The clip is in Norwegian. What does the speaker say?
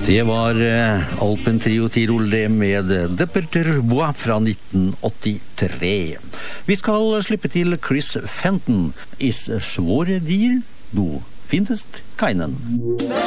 Det var Alpen Trio Tirol det med Deperter Bois fra 1983. Vi skal slippe til Chris Fenton. Is svåre dyr, du findest keinen.